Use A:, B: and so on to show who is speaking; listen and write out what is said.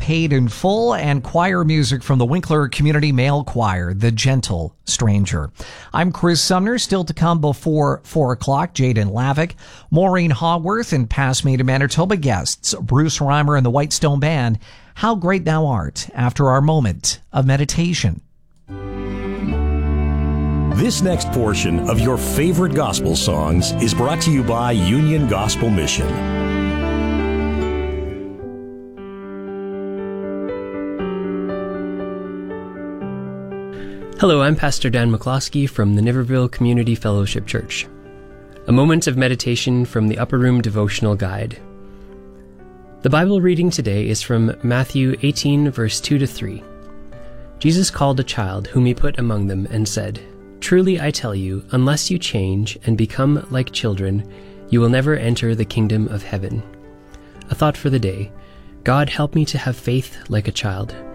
A: Paid in Full, and choir music from the Winkler Community Male Choir, The Gentle Stranger. I'm Chris Sumner. Still to come before 4 o'clock, Jaden Lavick, Maureen Haworth, and past Me to Manitoba guests, Bruce Reimer and the Whitestone Band, How Great Thou Art, after our moment of meditation.
B: This next portion of your favorite gospel songs is brought to you by Union Gospel Mission.
C: Hello, I'm Pastor Dan McCloskey from the Niverville Community Fellowship Church. A moment of meditation from the Upper Room Devotional Guide. The Bible reading today is from Matthew 18, verse 2-3. Jesus called a child whom he put among them and said, "Truly I tell you, unless you change and become like children, you will never enter the kingdom of heaven." A thought for the day. God, help me to have faith like a child.